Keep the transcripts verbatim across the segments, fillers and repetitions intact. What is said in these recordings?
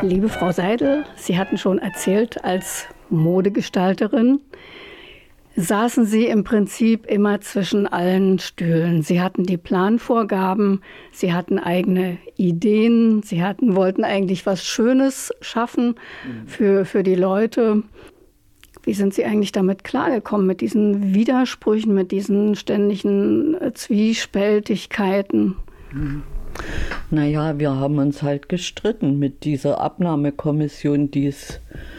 Liebe Frau Seidel, Sie hatten schon erzählt, als Modegestalterin saßen Sie im Prinzip immer zwischen allen Stühlen. Sie hatten die Planvorgaben, Sie hatten eigene Ideen, Sie hatten, wollten eigentlich was Schönes schaffen für, für die Leute. Wie sind Sie eigentlich damit klargekommen, mit diesen Widersprüchen, mit diesen ständigen Zwiespältigkeiten? Naja, wir haben uns halt gestritten mit dieser Abnahmekommission, die es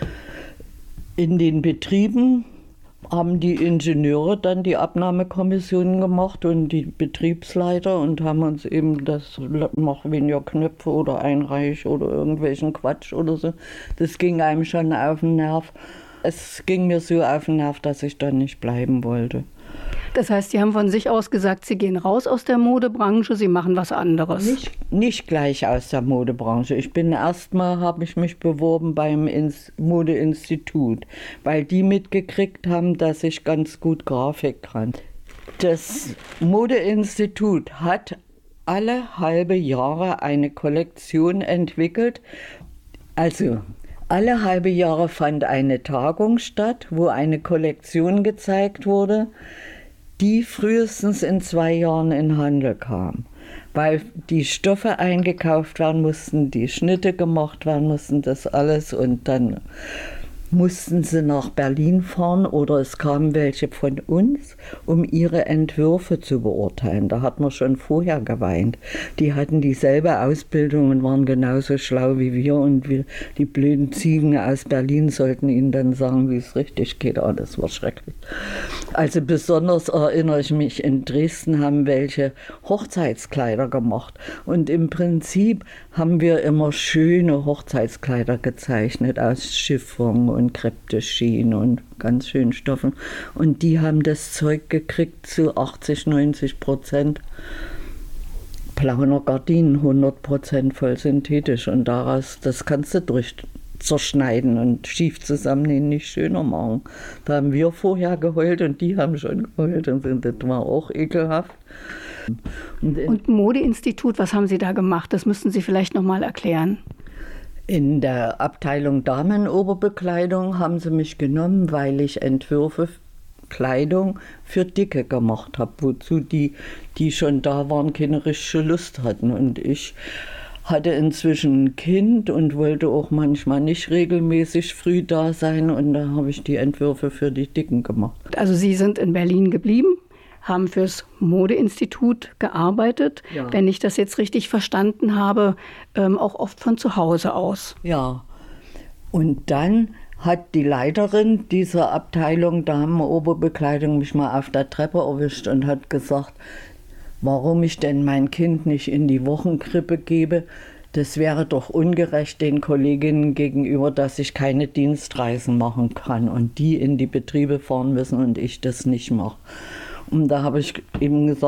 in den Betrieben haben die Ingenieure dann die Abnahmekommissionen gemacht und die Betriebsleiter und haben uns eben das, mach weniger Knöpfe oder Einreich oder irgendwelchen Quatsch oder so. Das ging einem schon auf den Nerv. Es ging mir so auf den Nerv, dass ich dann nicht bleiben wollte. Das heißt, Sie haben von sich aus gesagt, Sie gehen raus aus der Modebranche, Sie machen was anderes. Nicht, nicht gleich aus der Modebranche. Ich bin erstmal, habe ich mich beworben beim Ins- Modeinstitut, weil die mitgekriegt haben, dass ich ganz gut Grafik kann. Das Modeinstitut hat alle halbe Jahre eine Kollektion entwickelt. Also alle halbe Jahre fand eine Tagung statt, wo eine Kollektion gezeigt wurde, die frühestens in zwei Jahren in Handel kam. Weil die Stoffe eingekauft werden mussten, die Schnitte gemacht werden mussten, das alles. Und dann mussten sie nach Berlin fahren oder es kamen welche von uns, um ihre Entwürfe zu beurteilen. Da hat man schon vorher geweint. Die hatten dieselbe Ausbildung und waren genauso schlau wie wir und wir, die blöden Ziegen aus Berlin sollten ihnen dann sagen, wie es richtig geht. Oh, das war schrecklich. Also besonders erinnere ich mich, in Dresden haben welche Hochzeitskleider gemacht und im Prinzip haben wir immer schöne Hochzeitskleider gezeichnet aus Chiffon und Crêpe de Chine und ganz schönen Stoffen. Und die haben das Zeug gekriegt zu achtzig, neunzig Prozent Plauner Gardinen, hundert Prozent voll synthetisch. Und daraus, das kannst du durch zerschneiden und schief zusammennähen, nicht schöner machen. Da haben wir vorher geheult und die haben schon geheult und das war auch ekelhaft. Und, und Modeinstitut, was haben Sie da gemacht? Das müssten Sie vielleicht noch mal erklären. In der Abteilung Damenoberbekleidung haben sie mich genommen, weil ich Entwürfe, Kleidung für Dicke gemacht habe, wozu die, die schon da waren, keine richtige Lust hatten. Und ich hatte inzwischen ein Kind und wollte auch manchmal nicht regelmäßig früh da sein. Und da habe ich die Entwürfe für die Dicken gemacht. Also Sie sind in Berlin geblieben, haben fürs Modeinstitut gearbeitet, ja. Wenn ich das jetzt richtig verstanden habe, ähm, auch oft von zu Hause aus. Ja, und dann hat die Leiterin dieser Abteilung Damenoberbekleidung mich mal auf der Treppe erwischt und hat gesagt, warum ich denn mein Kind nicht in die Wochenkrippe gebe. Das wäre doch ungerecht den Kolleginnen gegenüber, dass ich keine Dienstreisen machen kann und die in die Betriebe fahren müssen und ich das nicht mache. Und da habe ich eben gesagt,